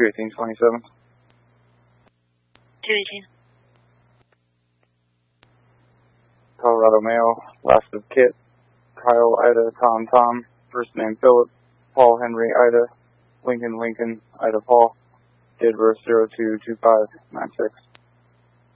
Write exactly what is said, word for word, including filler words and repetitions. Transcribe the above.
two eighteen twenty-seven. two eighteen. Colorado male, last of Kit, Kyle, Ida, Tom, Tom, first name Philip, Paul, Henry, Ida, Lincoln, Lincoln, Ida, Paul, date of birth zero two two five nine six.